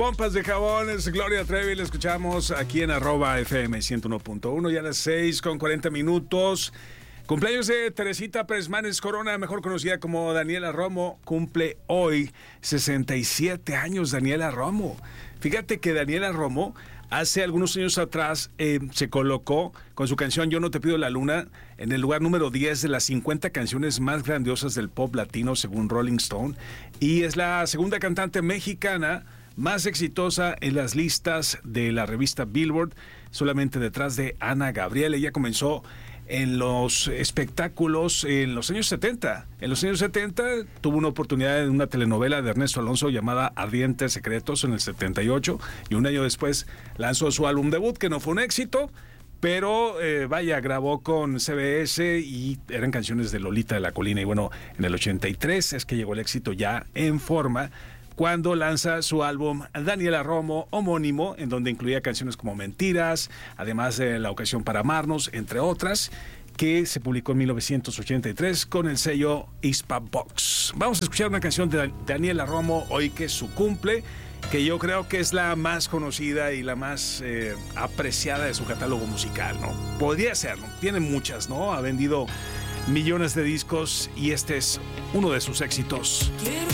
Pompas de jabones, Gloria Trevi, la escuchamos aquí en @FM 101.1, ya a las 6:40. Cumpleaños de Teresita Pérez Corona, mejor conocida como Daniela Romo, cumple hoy 67 años Daniela Romo. Fíjate que Daniela Romo hace algunos años atrás se colocó con su canción Yo no te pido la luna en el lugar número 10 de las 50 canciones más grandiosas del pop latino según Rolling Stone, y es la segunda cantante mexicana más exitosa en las listas de la revista Billboard, solamente detrás de Ana Gabriel. Ella comenzó en los espectáculos en los años 70. En los años 70 tuvo una oportunidad en una telenovela de Ernesto Alonso llamada Ardientes Secretos en el 78, y un año después lanzó su álbum debut, que no fue un éxito, pero grabó con CBS y eran canciones de Lolita de la Colina. Y bueno, en el 83 es que llegó el éxito ya en forma, cuando lanza su álbum Daniela Romo homónimo, en donde incluía canciones como Mentiras, además de La ocasión para amarnos, entre otras, que se publicó en 1983 con el sello Hispavox. Vamos a escuchar una canción de Daniela Romo hoy, que es su cumple, que yo creo que es la más conocida y la más apreciada de su catálogo musical, ¿no? Podría serlo, tiene muchas, ¿no? Ha vendido millones de discos y este es uno de sus éxitos.